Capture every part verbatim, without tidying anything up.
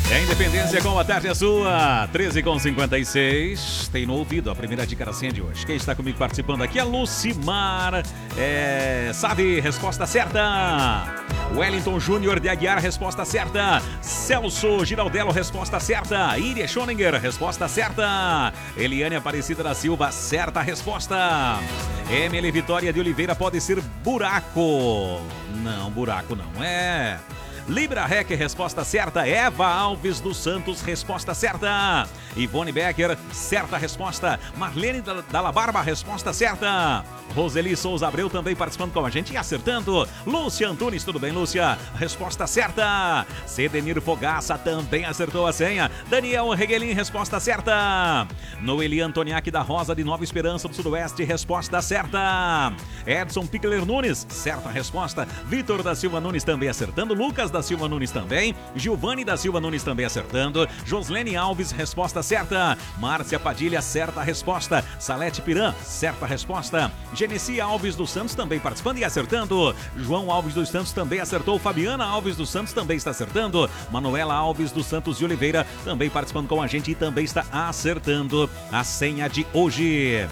É a Independência com a tarde é sua, treze com cinquenta e seis. Tem no ouvido a primeira dica da senha de hoje. Quem está comigo participando aqui é Lucimar. É, sabe, resposta certa. Wellington Júnior de Aguiar, resposta certa. Celso Giraldello, resposta certa. Iria Schoninger, resposta certa. Eliane Aparecida da Silva, certa resposta. Emily Vitória de Oliveira, pode ser buraco. Não, buraco não é. Libra Rec, resposta certa. Eva Alves dos Santos, resposta certa. Ivone Becker, certa resposta. Marlene Dalla Barba, resposta certa. Roseli Souza Abreu também participando com a gente e acertando. Lúcia Antunes, tudo bem, Lúcia? Resposta certa. Cedenir Fogaça também acertou a senha. Daniel Reguelin, resposta certa. Noeli Antoniak da Rosa de Nova Esperança do Sudoeste, resposta certa. Edson Pickler Nunes, certa resposta. Vitor da Silva Nunes também acertando. Lucas da Silva Nunes também. Giovanni da Silva Nunes também acertando. Joslene Alves, resposta certa. Márcia Padilha, certa resposta. Salete Piran, certa resposta. Genesi Alves dos Santos também participando e acertando. João Alves dos Santos também acertou. Fabiana Alves dos Santos também está acertando. Manuela Alves dos Santos de Oliveira também participando com a gente e também está acertando a senha de hoje.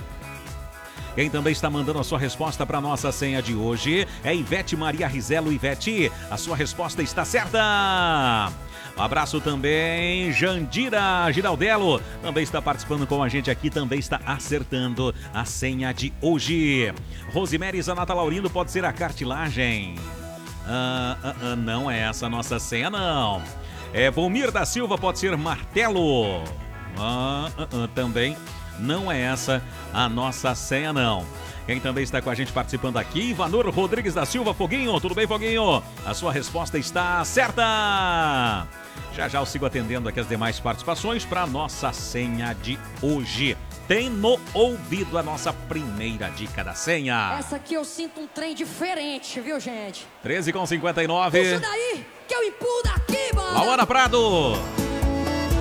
Quem também está mandando a sua resposta para a nossa senha de hoje é Ivete Maria Rizelo. Ivete, a sua resposta está certa. Um abraço também, Jandira Giraldello, também está participando com a gente aqui, também está acertando a senha de hoje. Rosemary Zanata Laurindo, pode ser a cartilagem. Ah, ah, ah, não é essa a nossa senha, não. É Volmir da Silva, pode ser martelo. Ah, ah, ah, também não é essa a nossa senha, não. Quem também está com a gente participando aqui, Ivanor Rodrigues da Silva. Foguinho, tudo bem, Foguinho? A sua resposta está certa. Já já eu sigo atendendo aqui as demais participações para a nossa senha de hoje. Tem no ouvido a nossa primeira dica da senha. Essa aqui eu sinto um trem diferente, viu, gente? treze com cinquenta e nove. Puxa daí, que eu empurro daqui, mano. Lauana Prado.